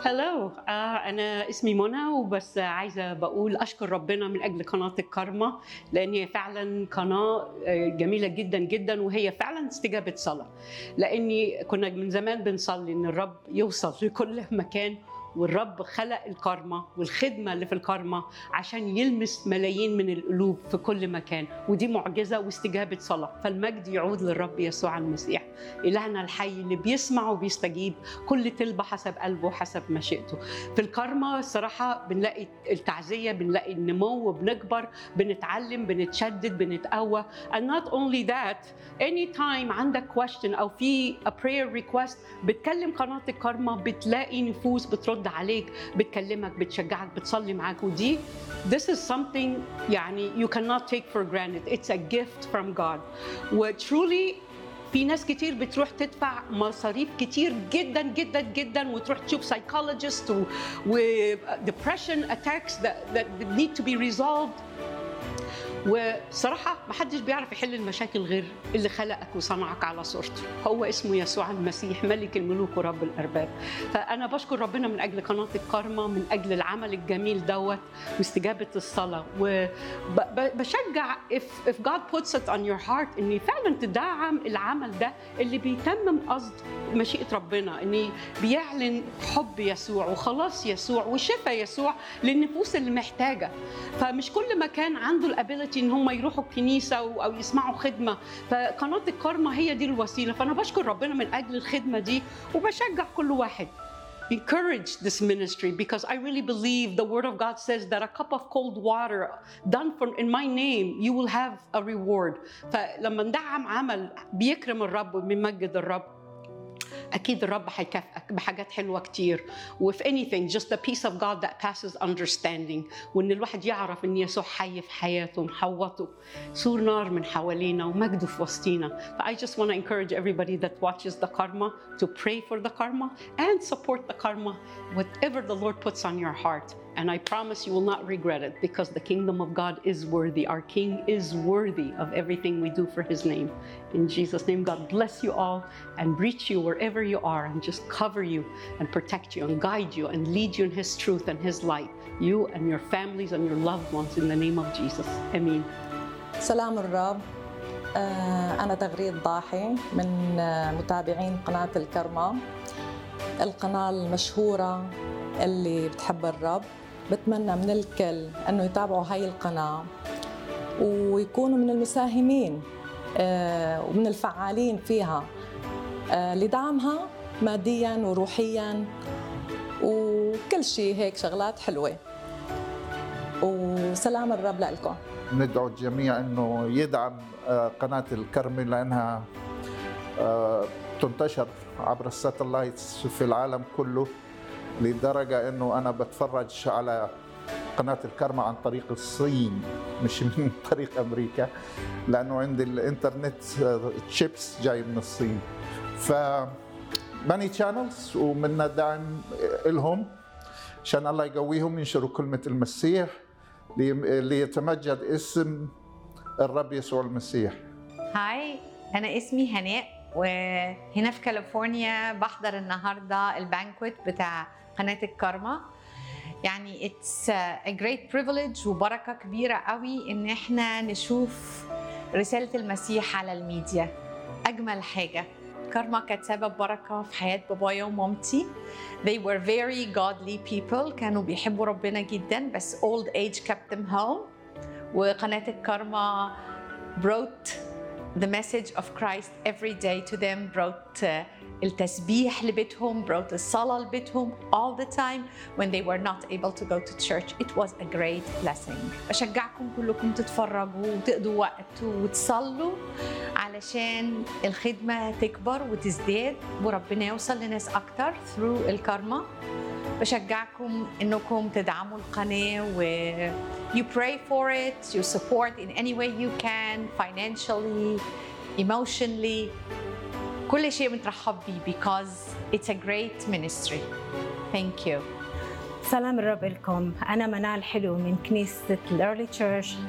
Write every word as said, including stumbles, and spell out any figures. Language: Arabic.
هلو، آه أنا اسمي منى، وبس عايزة بقول أشكر ربنا من أجل قناة الكارما، لأن هي فعلا قناة آه، جميلة جدا جدا، وهي فعلا استجابة صلاة. لأني كنا من زمان بنصلي إن الرب يوصل لكل مكان، والرب خلق الكارما والخدمة اللي في الكارما عشان يلمس ملايين من القلوب في كل مكان، ودي معجزة واستجابة صلاة. فالمجد يعود للرب يسوع المسيح، إلهنا الحي اللي بيسمع وبيستجيب كل طلبة حسب قلبه وحسب مشيئته. في الكارما الصراحة بنلاقي التعزية، بنلاقي النمو، وبنكبر، بنتعلم، بنتشدد، بنتقوى. and not only that, anytime عندك question أو في a prayer request بتكلم قناة الكارما، بتلاقي نفوس بترد عليك، بتكلمك، بتشجعك، بتصلي معاك. ودي this is something يعني you cannot take for granted. It's a gift from God. وترولي في ناس كتير بتروح تدفع مصاريف كتير جدا جدا جدا، وتروح تشوف psychologist و, و depression attacks that, that need to be resolved. وصراحة ما حدش بيعرف يحل المشاكل غير اللي خلقك وصنعك على صورته، هو اسمه يسوع المسيح ملك الملوك ورب الأرباب. فأنا بشكر ربنا من أجل قناة الكارما، من أجل العمل الجميل دوت واستجابة الصلاة. وبشجع if, if God puts it on your heart إن فعلا تدعم العمل ده اللي بيتمم قصد مشيئة ربنا، إن بيعلن حب يسوع وخلاص يسوع وشفاء يسوع للنفوس اللي محتاجة. فمش كل مكان عنده الابيليتي ان هم يروحوا الكنيسه او يسمعوا خدمه، فقناه الكارما هي دي الوسيله. فانا بشكر ربنا من اجل الخدمه دي، وبشجع كل واحد encourage this ministry, because I really believe the word of God says that a cup of cold water done for in my name you will have a reward. فلما ندعم عمل بيكرم الرب وبيمجد الرب، أكيد الرب هيكافئك بحاجات حلوة كتير. و if anything just the peace of God that passes understanding، وإن الواحد يعرف إن يسوع حي في حياته، محوطه سور نار من حوالينا ومجده في وسطينا. I just want to encourage everybody that watches the karma to pray for the karma and support the karma, whatever the Lord puts on your heart. And I promise you will not regret it, because the kingdom of God is worthy. Our King is worthy of everything we do for His name. In Jesus' name, God bless you all and reach you wherever you are, and just cover you and protect you and guide you and lead you in His truth and His light, you and your families and your loved ones, in the name of Jesus. Amen. سلام الرب. أنا تغريد ضاحي من متابعين قناة الكرمة، القناة المشهورة اللي بتحب الرب. بتمنى من الكل أنه يتابعوا هاي القناة ويكونوا من المساهمين ومن الفعالين فيها لدعمها مادياً وروحياً وكل شيء هيك شغلات حلوة. وسلام الرب لكم. ندعو الجميع أنه يدعم قناة الكرمة، لأنها تنتشر عبر الساتلايتس في العالم كله، لدرجة أنه أنا بتفرج على قناة الكرمة عن طريق الصين مش من طريق أمريكا، لأنه عندي الإنترنت تشيبس جاي من الصين. ف ماني channels ومنا دعم لهم عشان الله يقويهم ينشروا كلمة المسيح ليتمجد اسم الرب يسوع المسيح. هاي، أنا اسمي هناء، وهنا في كاليفورنيا بحضر النهاردة البانكويت بتاع قناة الكارما. يعني it's a great privilege وبركة كبيرة قوي إن إحنا نشوف رسالة المسيح على الميديا. أجمل حاجة كارما كانت سبب بركة في حياة بابايا ومامتي. They were very godly people، كانوا بيحبوا ربنا جدا، بس old age kept them home. وقناة الكارما brought the message of Christ every day to them, brought uh, التسبيح لبيتهم، brought الصلاة لبيتهم all the time when they were not able to go to church. It was a great blessing. أشجعكم كلكم تتفرجوا وتقضوا وقت وتصلوا علشان الخدمة تكبر وتزداد وربنا يوصل لناس أكتر through الكارما. بشجعكم إنكم تدعموا القناة و you pray for it, you support in any way you can, financially, emotionally. كل شيء مترحب بيه because it's a great ministry. Thank you. سلام الرب لكم. أنا منال حلو من كنيسة الأرلي تشيرش